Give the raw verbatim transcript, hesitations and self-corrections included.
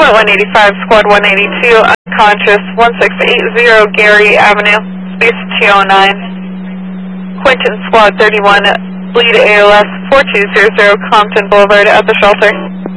Point one eighty-five, Squad one eighty-two, unconscious, one six eight zero Gary Avenue, space two oh nine. Quinton, Squad thirty-one, lead A L S four two zero zero Compton Boulevard at the shelter.